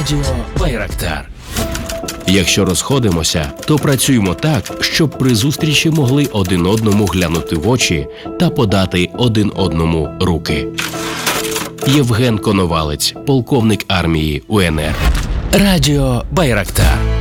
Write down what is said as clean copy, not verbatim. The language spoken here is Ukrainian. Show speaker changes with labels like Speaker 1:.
Speaker 1: Радіо Байрактар.
Speaker 2: Якщо розходимося, то працюємо так, щоб при зустрічі могли один одному глянути в очі та подати один одному руки. Євген Коновалець, полковник армії УНР.
Speaker 1: Радіо Байрактар.